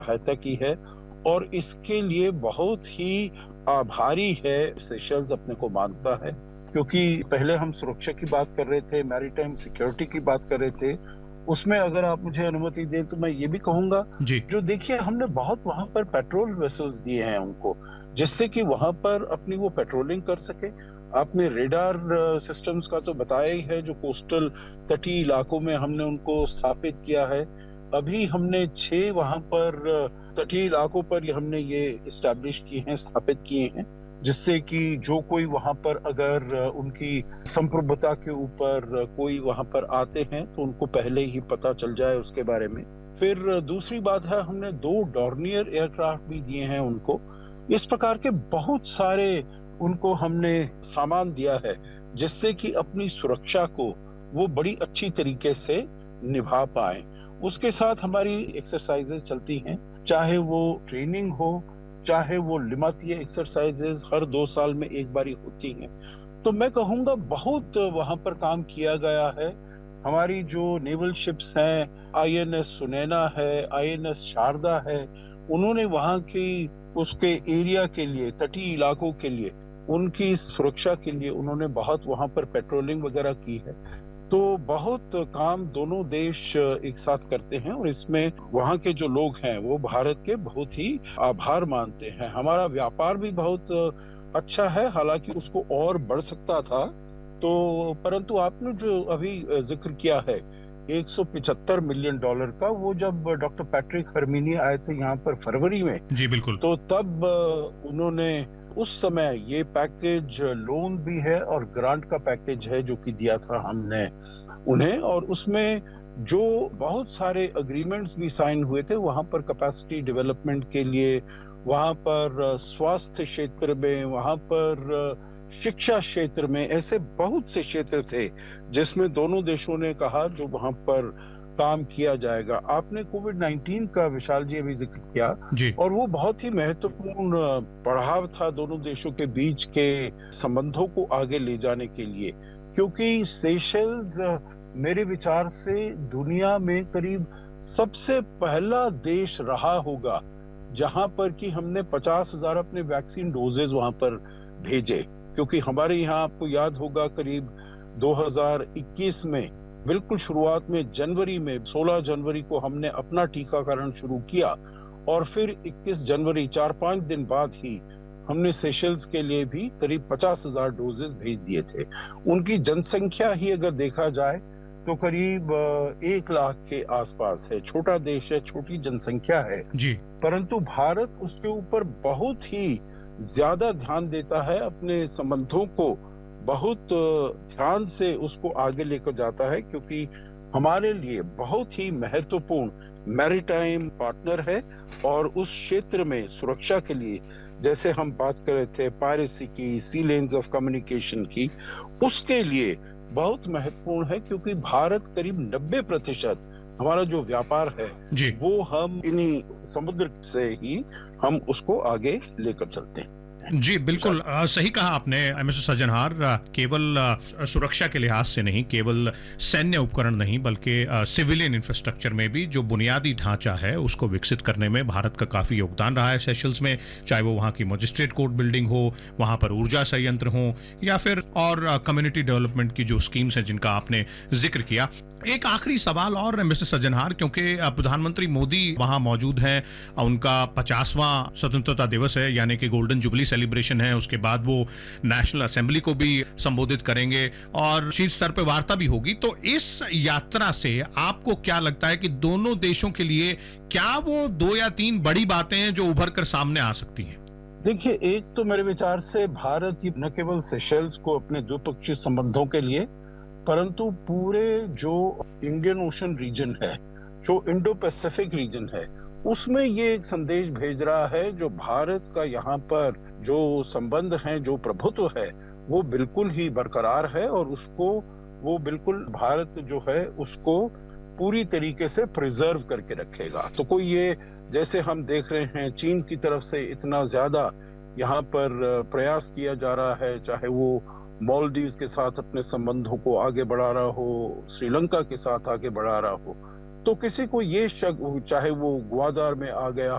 सहायता की है और इसके लिए बहुत ही आभारी है। सेशल्स अपने को मानता है, क्योंकि पहले हम सुरक्षा की बात कर रहे थे, मैरीटाइम सिक्योरिटी की बात कर रहे थे। उसमें अगर आप मुझे अनुमति दें तो मैं ये भी कहूंगा, जी। जो देखिए हमने बहुत वहां पर पेट्रोल वेसल्स दिए हैं उनको, जिससे कि वहां पर अपनी वो पेट्रोलिंग कर सके। आपने रेडार सिस्टम्स का तो बताया ही है, जो कोस्टल तटीय इलाकों में हमने उनको स्थापित किया है। अभी हमने 6 वहां पर तटीय इलाकों पर हमने ये इस्टेब्लिश किए हैं, स्थापित किए हैं, जिससे कि जो कोई वहां पर अगर उनकी संप्रभुता के ऊपर कोई वहां पर आते हैं तो उनको पहले ही पता चल जाए उसके बारे में। फिर दूसरी बात है, हमने 2 डॉर्नियर एयरक्राफ्ट भी दिए हैं उनको। इस प्रकार के बहुत सारे उनको हमने सामान दिया है, जिससे कि अपनी सुरक्षा को वो बड़ी अच्छी तरीके से निभा पाए। उसके साथ हमारी एक्सरसाइजेज चलती हैं, चाहे वो ट्रेनिंग हो, चाहे वो लिमाती एक्सरसाइजेज हर 2 साल में एक बारी होती हैं। तो मैं कहूंगा बहुत वहां पर काम किया गया है। हमारी जो नेवल शिप्स हैं, आईएनएस सुनैना है, आईएनएस शारदा है, उन्होंने वहां की उसके एरिया के लिए, तटीय इलाकों के लिए, उनकी सुरक्षा के लिए उन्होंने बहुत वहां पर पेट्रोलिंग वगैरह की है। तो बहुत काम दोनों देश एक साथ करते हैं और इसमें वहां के जो लोग हैं वो भारत के बहुत ही आभार मानते हैं। हमारा व्यापार भी बहुत अच्छा है, हालांकि उसको और बढ़ सकता था। तो परंतु आपने जो अभी जिक्र किया है $175 मिलियन का, वो जब डॉक्टर पैट्रिक हरमिनी आए थे यहाँ पर फरवरी में, जी, बिल्कुल। तो तब उन्होंने उस समय ये पैकेज लोन भी है और ग्रांट का पैकेज है जो कि दिया था हमने उन्हें। और उसमें जो बहुत सारे अग्रीमेंट्स भी साइन हुए थे वहां पर कैपेसिटी डेवलपमेंट के लिए, वहां पर स्वास्थ्य क्षेत्र में, वहां पर शिक्षा क्षेत्र में, ऐसे बहुत से क्षेत्र थे जिसमें दोनों देशों ने कहा जो वहां पर काम किया जाएगा। आपने कोविड-19 का विशाल जी अभी जिक्र किया, जी। और वो बहुत ही महत्वपूर्ण पड़ाव था दोनों देशों के बीच के संबंधों को आगे ले जाने के लिए, क्योंकि सेशल्स मेरे विचार से दुनिया में करीब सबसे पहला देश रहा होगा जहां पर कि हमने 50,000 अपने वैक्सीन डोजेज वहां पर भेजे। क्योंकि हमारे यहाँ आपको याद होगा करीब 2021 में, बिल्कुल शुरुआत में जनवरी में, 16 जनवरी को हमने अपना टीकाकरण शुरू किया और फिर 21 जनवरी, 4-5 दिन बाद ही हमने सेशल्स के लिए भी करीब 50,000 डोजेस भेज दिए थे। उनकी जनसंख्या ही अगर देखा जाए तो करीब 1 लाख के आसपास है। छोटा देश है, छोटी जनसंख्या है, जी। परंतु भारत उसके ऊपर बहुत ही ज्यादा ध्यान देता है, अपने संबंधों को बहुत ध्यान से उसको आगे लेकर जाता है, क्योंकि हमारे लिए बहुत ही महत्वपूर्ण मैरीटाइम पार्टनर है। और उस क्षेत्र में सुरक्षा के लिए, जैसे हम बात कर रहे थे पायरेसी की, सी लेन्स ऑफ कम्युनिकेशन की, उसके लिए बहुत महत्वपूर्ण है, क्योंकि भारत करीब 90% हमारा जो व्यापार है जी। वो हम इन्हीं समुद्र से ही हम उसको आगे लेकर चलते हैं। जी, बिल्कुल विशाल। सही कहा आपने मिस्टर सज्जनहार। केवल सुरक्षा के लिहाज से नहीं, केवल सैन्य उपकरण नहीं, बल्कि सिविलियन इंफ्रास्ट्रक्चर में भी जो बुनियादी ढांचा है उसको विकसित करने में भारत का काफ़ी योगदान रहा है सेशल्स में। चाहे वो वहाँ की मजिस्ट्रेट कोर्ट बिल्डिंग हो, वहाँ पर ऊर्जा संयंत्र हो, या फिर और कम्युनिटी डेवलपमेंट की जो स्कीम्स हैं जिनका आपने जिक्र किया। एक आखिरी सवाल और मिस्टर सज्जनहार, क्योंकि प्रधानमंत्री मोदी वहाँ मौजूद हैं, उनका 50वां स्वतंत्रता दिवस है, यानी कि गोल्डन जुबली सेलिब्रेशन है। उसके बाद वो नेशनल असेंबली को भी संबोधित करेंगे और शीर्ष स्तर पर वार्ता भी होगी। तो इस यात्रा से आपको क्या लगता है कि दोनों देशों के लिए क्या वो 2 या 3 बड़ी बातें हैं जो उभर कर सामने आ सकती हैं? देखिए, एक तो मेरे विचार से भारत न केवल सेशल्स को अपने द्विपक्षीय संबंधों के लिए, परंतु पूरे जो इंडियन ओशन रीजन है, जो इंडो पैसिफिक रीजन है, उसमें ये एक संदेश भेज रहा है, जो भारत का यहाँ पर जो संबंध है, जो प्रभुत्व है, वो बिल्कुल ही बरकरार है और उसको वो बिल्कुल भारत जो है उसको पूरी तरीके से प्रिजर्व करके रखेगा। तो कोई ये, जैसे हम देख रहे हैं चीन की तरफ से इतना ज्यादा यहाँ पर प्रयास किया जा रहा है, चाहे वो मालदीव्स के साथ अपने संबंधों को आगे बढ़ा रहा हो, श्रीलंका के साथ आगे बढ़ा रहा हो, तो किसी को ये शक, चाहे वो ग्वादार में आ गया